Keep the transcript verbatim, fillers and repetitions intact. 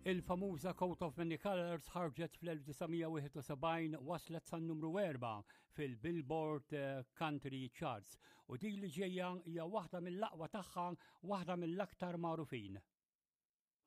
Il-famuża Coat of Many Colors ħarġet fl-1971 waslet san numru erba' fil-Billboard Country Charts u din li ġejja hija waħda mill-aqwa tagħha, waħda mill-aktar magħrufin.